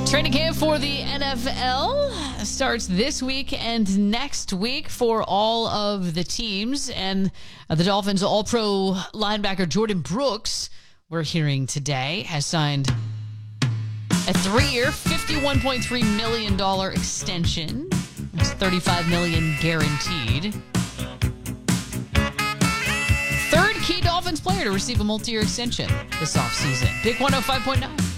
Training camp for the NFL starts this week and next week for all of the teams. And the Dolphins All-Pro linebacker Jordan Brooks, we're hearing today, has signed a 3-year, $51.3 million extension. That's $35 million guaranteed. Third key Dolphins player to receive a multi-year extension this offseason. Big 105.9.